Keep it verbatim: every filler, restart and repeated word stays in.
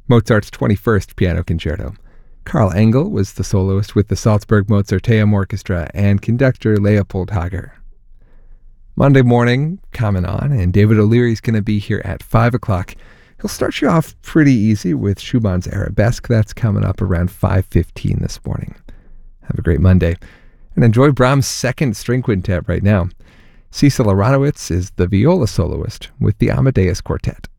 Mozart's twenty-first Piano Concerto. Karl Engel was the soloist with the Salzburg Mozarteum Orchestra and conductor Leopold Hager. Monday morning, coming on, and David O'Leary's going to be here at five o'clock. He'll start you off pretty easy with Schumann's Arabesque. That's coming up around five fifteen this morning. Have a great Monday, and enjoy Brahms' second string quintet right now. Cecil Aronowitz is the viola soloist with the Amadeus Quartet.